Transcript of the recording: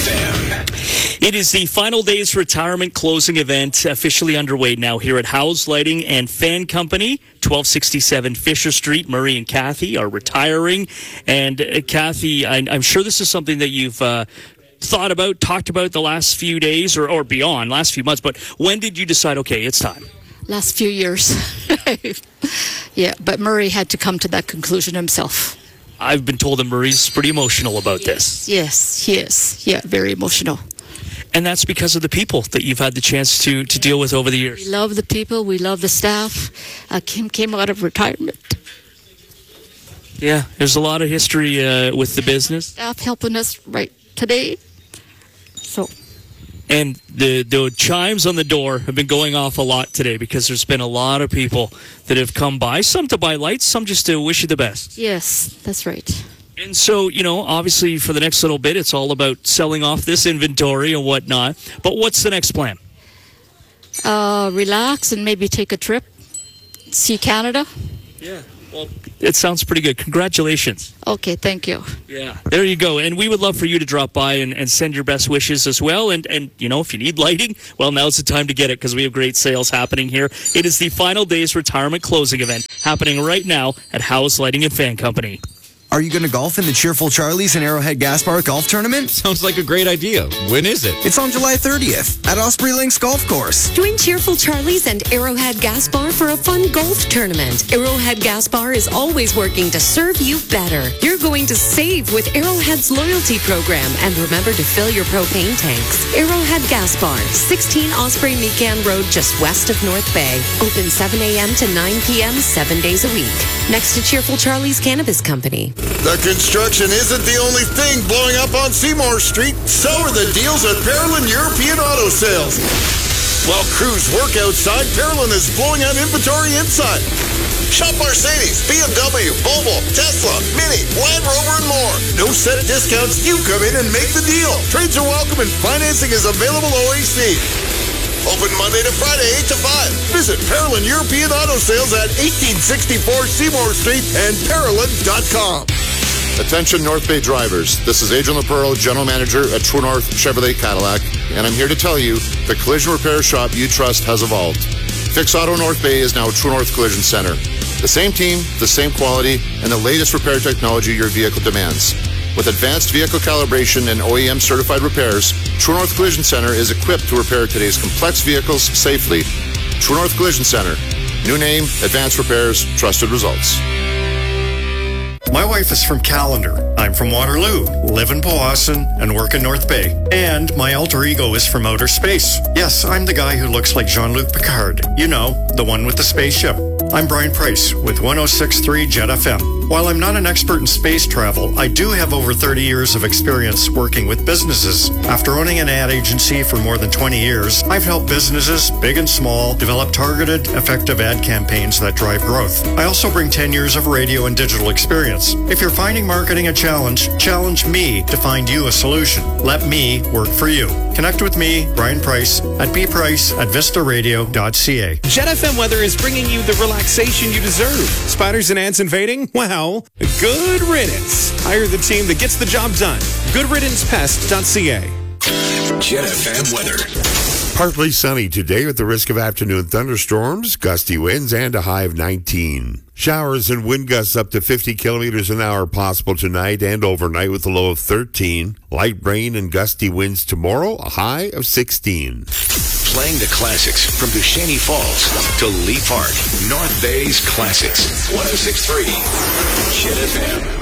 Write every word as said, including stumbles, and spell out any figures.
F M. It is the final day's retirement closing event officially underway now here at Howes Lighting and Fan Company, twelve sixty-seven Fisher Street. Murray and Kathy are retiring. And uh, Kathy, I, I'm sure this is something that you've uh, thought about, talked about the last few days or, or beyond, last few months. But when did you decide, okay, it's time? Last few years. Yeah, but Murray had to come to that conclusion himself. I've been told that Murray's pretty emotional about Yes, this. yes, yes. Yeah, very emotional. And that's because of the people that you've had the chance to, to deal with over the years. We love the people. We love the staff. Uh, Kim came out of retirement. Yeah, there's a lot of history uh, with the business. Staff helping us right today. So, And the, the chimes on the door have been going off a lot today because there's been a lot of people that have come by, some to buy lights, some just to wish you the best. yes, that's right. And so, you know, obviously for the next little bit, it's all about selling off this inventory and whatnot. But what's the next plan? Uh, relax and maybe take a trip. See Canada. Yeah, well, it sounds pretty good. Congratulations. Okay, thank you. Yeah, there you go. And we would love for you to drop by and, and send your best wishes as well. And, and, you know, if you need lighting, well, now's the time to get it because we have great sales happening here. It is the final day's retirement closing event happening right now at Howes Lighting and Fan Company. Are you going to golf in the Cheerful Charlies and Arrowhead Gas Bar Golf Tournament? Sounds like a great idea. When is it? It's on July thirtieth at Osprey Links Golf Course. Join Cheerful Charlies and Arrowhead Gas Bar for a fun golf tournament. Arrowhead Gas Bar is always working to serve you better. You're going to save with Arrowhead's loyalty program, and remember to fill your propane tanks. Arrowhead Gas Bar, sixteen Osprey Mecan Road, just west of North Bay. Open seven a.m. to nine p.m. seven days a week. Next to Cheerful Charlies Cannabis Company. The construction isn't the only thing blowing up on Seymour Street. So are the deals at Parolin European Auto Sales. While crews work outside, Parolin is blowing out inventory inside. Shop Mercedes, B M W, Volvo, Tesla, Mini, Land Rover, and more. No set discounts. You come in and make the deal. Trades are welcome and financing is available O A C. Open Monday to Friday, eight to five. Visit Parolin European Auto Sales at eighteen sixty-four Seymour Street and Parolin dot com. Attention North Bay drivers, this is Adrian LaPerlo, General Manager at True North Chevrolet Cadillac, and I'm here to tell you the collision repair shop you trust has evolved. Fix Auto North Bay is now True North Collision Center. The same team, the same quality, and the latest repair technology your vehicle demands. With advanced vehicle calibration and O E M certified repairs, True North Collision Center is equipped to repair today's complex vehicles safely. True North Collision Center. New name, advanced repairs, trusted results. My wife is from Callander. I'm from Waterloo, live in Powassan, and work in North Bay. And my alter ego is from outer space. Yes, I'm the guy who looks like Jean-Luc Picard. You know, the one with the spaceship. I'm Brian Price with one oh six point three Jet F M. While I'm not an expert in space travel, I do have over thirty years of experience working with businesses. After owning an ad agency for more than twenty years, I've helped businesses, big and small, develop targeted, effective ad campaigns that drive growth. I also bring ten years of radio and digital experience. If you're finding marketing a challenge, challenge me to find you a solution. Let me work for you. Connect with me, Brian Price, at bprice at vista radio dot c a. Jet F M weather is bringing you the relaxation you deserve. Spiders and ants invading? Well, good riddance. Hire the team that gets the job done. good riddance pest dot c a. Jet F M weather. Partly sunny today with the risk of afternoon thunderstorms, gusty winds, and a high of nineteen. Showers and wind gusts up to fifty kilometers an hour possible tonight and overnight with a low of thirteen. Light rain and gusty winds tomorrow, a high of sixteen. Playing the classics from Duchesne Falls to Lee Park. North Bay's classics. one oh six point three Jet F M.